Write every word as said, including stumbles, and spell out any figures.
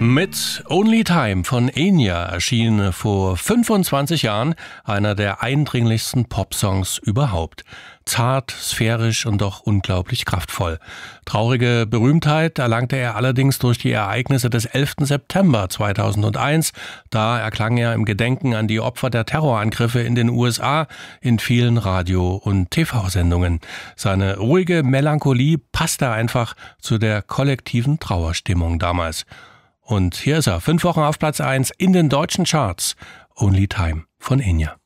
Mit Only Time von Enya erschien vor fünfundzwanzig Jahren einer der eindringlichsten Popsongs überhaupt. Zart, sphärisch und doch unglaublich kraftvoll. Traurige Berühmtheit erlangte er allerdings durch die Ereignisse des elften September zweitausendeins. Da erklang er im Gedenken an die Opfer der Terrorangriffe in den U S A in vielen Radio- und T V-Sendungen. Seine ruhige Melancholie passte einfach zu der kollektiven Trauerstimmung damals. Und hier ist er, fünf Wochen auf Platz eins in den deutschen Charts. Only Time von Enya.